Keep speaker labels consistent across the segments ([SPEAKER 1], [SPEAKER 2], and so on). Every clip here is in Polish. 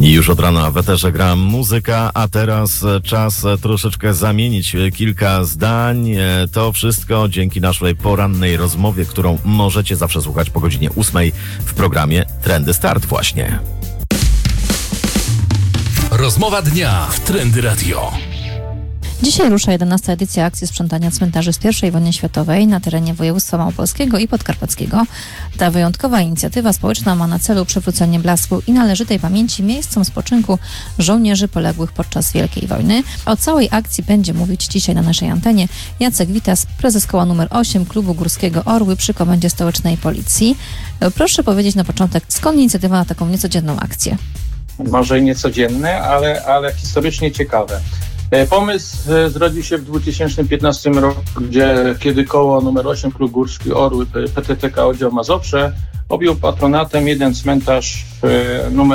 [SPEAKER 1] I już od rana w eterze gra muzyka, a teraz czas troszeczkę zamienić kilka zdań. To wszystko dzięki naszej porannej rozmowie, którą możecie zawsze słuchać po godzinie 8 w programie Trendy Start właśnie.
[SPEAKER 2] Rozmowa dnia w Trendy Radio.
[SPEAKER 3] Dzisiaj rusza 11. edycja akcji sprzątania cmentarzy z I wojny światowej na terenie województwa małopolskiego i podkarpackiego. Ta wyjątkowa inicjatywa społeczna ma na celu przywrócenie blasku i należytej pamięci miejscom spoczynku żołnierzy poległych podczas Wielkiej Wojny. O całej akcji będzie mówić dzisiaj na naszej antenie Jacek Witas, prezes koła nr 8 Klubu Górskiego Orły przy Komendzie Stołecznej Policji. Proszę powiedzieć na początek, skąd inicjatywa na taką niecodzienną akcję?
[SPEAKER 4] Może i niecodzienne, ale historycznie ciekawe. Pomysł zrodził się w 2015 roku, kiedy koło nr 8 Klub Górski Orły PTTK Oddział Mazowsze objął patronatem jeden cmentarz nr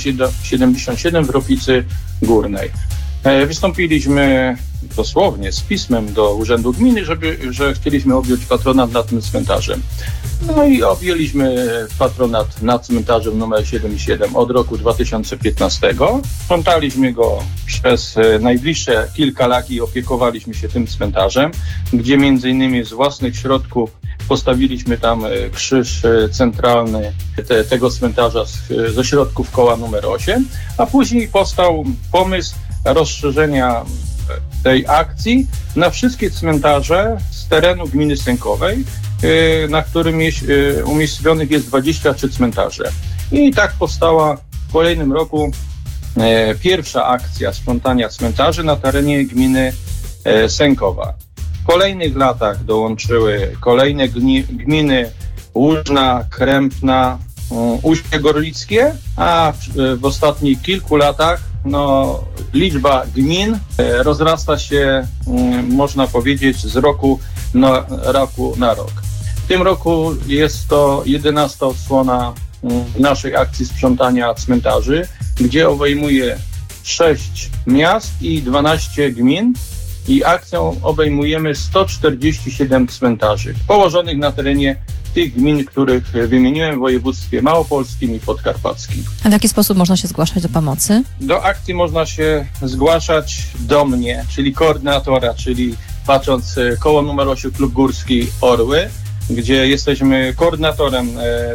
[SPEAKER 4] 77 w Ropicy Górnej. Wystąpiliśmy dosłownie z pismem do Urzędu Gminy, że chcieliśmy objąć patronat nad tym cmentarzem. No i objęliśmy patronat nad cmentarzem numer 77 od roku 2015. Sprzątaliśmy go przez najbliższe kilka lat i opiekowaliśmy się tym cmentarzem, gdzie między innymi z własnych środków postawiliśmy tam krzyż centralny tego cmentarza ze środków koła numer 8, a później powstał pomysł rozszerzenia tej akcji na wszystkie cmentarze z terenu gminy Sękowej, na którym umiejscowionych jest 23 cmentarze. I tak powstała w kolejnym roku pierwsza akcja sprzątania cmentarzy na terenie gminy Sękowa. W kolejnych latach dołączyły kolejne gminy Łużna, Krępna, Ujście Gorlickie, a w ostatnich kilku latach liczba gmin rozrasta się, można powiedzieć, z roku na rok. W tym roku jest to 11. odsłona naszej akcji sprzątania cmentarzy, gdzie obejmuje 6 miast i 12 gmin i akcją obejmujemy 147 cmentarzy położonych na terenie tych gmin, których wymieniłem w województwie małopolskim i podkarpackim.
[SPEAKER 3] A w jaki sposób można się zgłaszać do pomocy?
[SPEAKER 4] Do akcji można się zgłaszać do mnie, czyli koordynatora, czyli patrząc koło nr 8 Klub Górski Orły, gdzie jesteśmy koordynatorem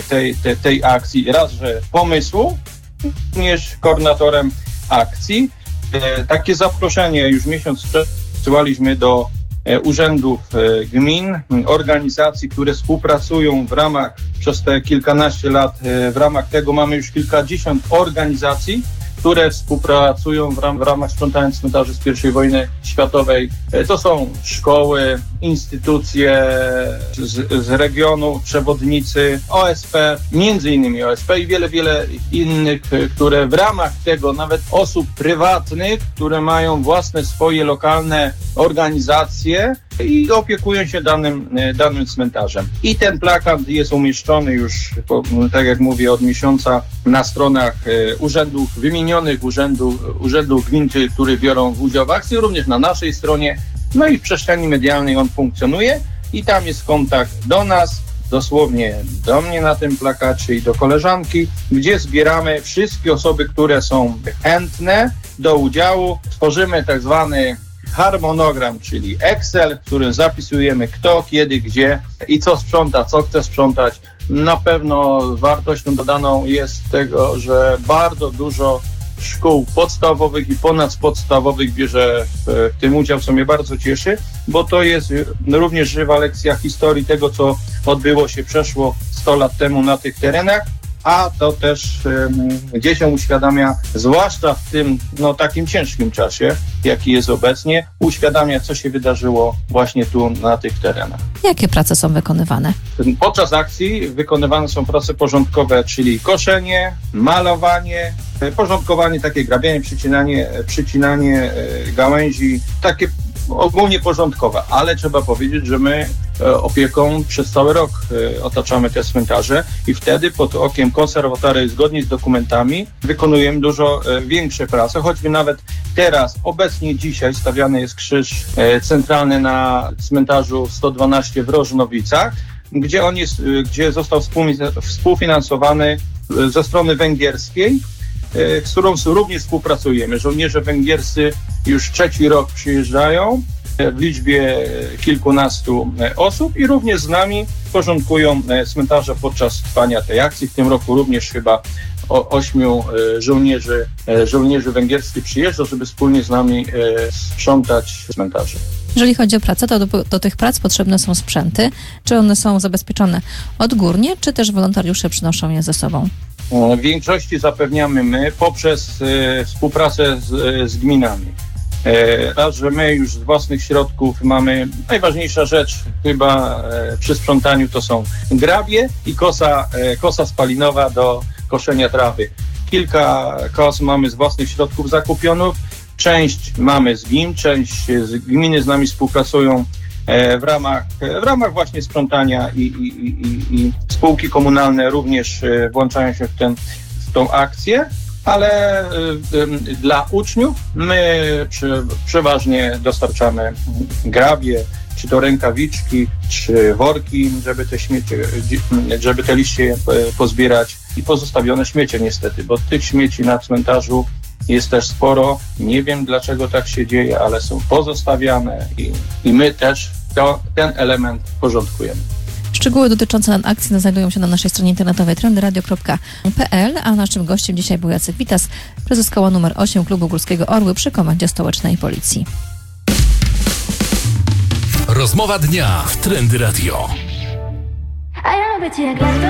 [SPEAKER 4] tej akcji, raz, że pomysłu, również koordynatorem akcji. Takie zaproszenie już miesiąc przesyłaliśmy do urzędów gmin, organizacji, które współpracują w ramach, przez te kilkanaście lat, w ramach tego mamy już kilkadziesiąt organizacji, które współpracują w ramach sprzątania cmentarzy z I wojny światowej. To są szkoły, instytucje z regionu, przewodnicy, OSP, między innymi OSP i wiele innych, które w ramach tego, nawet osób prywatnych, które mają własne swoje lokalne organizacje i opiekują się danym cmentarzem. I ten plakat jest umieszczony już, tak jak mówię, od miesiąca na stronach urzędów, wymienionych urzędów gmin, które biorą udział w akcji, również na naszej stronie. No i w przestrzeni medialnej on funkcjonuje i tam jest kontakt do nas, dosłownie do mnie na tym plakacie i do koleżanki, gdzie zbieramy wszystkie osoby, które są chętne do udziału. Tworzymy tak zwany harmonogram, czyli Excel, w którym zapisujemy kto, kiedy, gdzie i co sprząta, co chce sprzątać. Na pewno wartością dodaną jest tego, że bardzo dużo szkół podstawowych i ponadpodstawowych bierze w tym udział, co mnie bardzo cieszy, bo to jest również żywa lekcja historii tego, co odbyło się przeszło 100 lat temu na tych terenach, a to też dzieciom uświadamia, zwłaszcza w tym takim ciężkim czasie, jaki jest obecnie, uświadamia, co się wydarzyło właśnie tu na tych terenach. Jakie prace są wykonywane? Podczas akcji wykonywane są prace porządkowe, czyli koszenie, malowanie, porządkowanie, takie grabienie, przycinanie gałęzi, takie ogólnie porządkowe, ale trzeba powiedzieć, że my opieką przez cały rok otaczamy te cmentarze i wtedy pod okiem konserwatora zgodnie z dokumentami wykonujemy dużo większe prace, choćby nawet teraz, obecnie dzisiaj stawiany jest krzyż centralny na cmentarzu 112 w Rożnowicach, gdzie został współfinansowany ze strony węgierskiej z którą również współpracujemy. Żołnierze węgierscy już 3. rok przyjeżdżają w liczbie kilkunastu osób i również z nami porządkują cmentarze podczas trwania tej akcji. W tym roku również chyba 8 żołnierzy węgierskich przyjeżdża, żeby wspólnie z nami sprzątać cmentarze.
[SPEAKER 3] Jeżeli chodzi o pracę, to do tych prac potrzebne są sprzęty. Czy one są zabezpieczone odgórnie, czy też wolontariusze przynoszą je ze sobą?
[SPEAKER 4] W większości zapewniamy my poprzez współpracę z gminami. Raz, że my już z własnych środków mamy, najważniejsza rzecz chyba przy sprzątaniu to są grabie i kosa spalinowa do koszenia trawy. Kilka kos mamy z własnych środków zakupionych, część mamy z gmin, część z gminy z nami współpracują w ramach właśnie sprzątania i spółki komunalne również włączają się w tą akcję. Ale dla uczniów my przeważnie pozostawczamy grabie, czy to rękawiczki, czy worki, żeby te liście pozbierać i pozostawione śmiecie niestety, bo tych śmieci na cmentarzu jest też sporo. Nie wiem dlaczego tak się dzieje, ale są pozostawiane i my też ten element porządkujemy.
[SPEAKER 3] Szczegóły dotyczące akcji znajdują się na naszej stronie internetowej trendyradio.pl, a naszym gościem dzisiaj był Jacek Witas, prezes koła numer 8 Klubu Górskiego Orły przy Komendzie Stołecznej Policji.
[SPEAKER 2] Rozmowa dnia w Trendy Radio.
[SPEAKER 5] A ja lubię cię jak lato,